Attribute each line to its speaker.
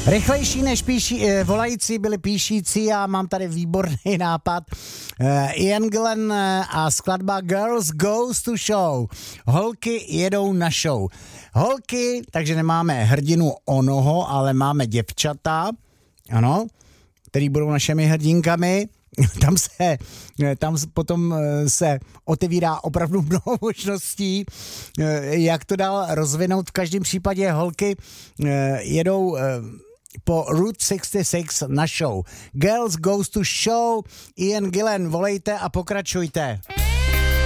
Speaker 1: Rychlejší než volající byli píšící a mám tady výborný nápad. Ian Gillan a skladba Girls Goes to Show. Holky jedou na show. Holky, takže nemáme hrdinu onoho, ale máme děvčata, ano, který budou našimi hrdinkami. Tam potom se otevírá opravdu mnoho možností, jak to dál rozvinout. V každém případě holky jedou po Route 66 na show. Girls Goes to Show, Ian Gillan, volejte a pokračujte.